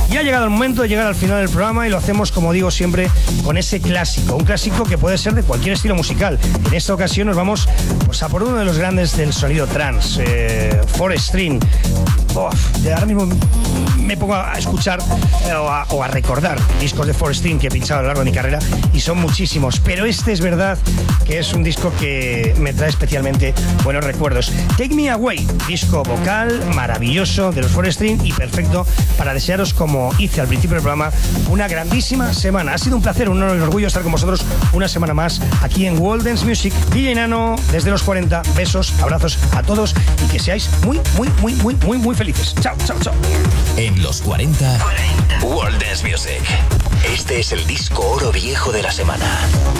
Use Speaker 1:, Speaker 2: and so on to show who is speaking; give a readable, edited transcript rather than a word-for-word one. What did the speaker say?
Speaker 1: Y ha llegado el momento de llegar al final del programa y lo hacemos, como digo siempre, con ese clásico. Un clásico que puede ser de cualquier estilo musical. En esta ocasión nos vamos pues, a por uno de los grandes del sonido trance, Forest String. Ahora mismo me pongo a escuchar o a recordar discos de Forest String que he pinchado a lo largo de mi carrera y son muchísimos, pero este es verdad que es un disco que me trae especialmente buenos recuerdos. Take Me Away, disco vocal maravilloso de los Forest String y perfecto para desearos, como hice al principio del programa, una grandísima semana. Ha sido un placer, un honor y un orgullo estar con vosotros una semana más aquí en World Dance Music. DJ Nano desde los 40, besos, abrazos a todos y que seáis muy felices. Chao, chao, chao.
Speaker 2: En los 40, World Dance Music. Este es el disco oro viejo de la semana.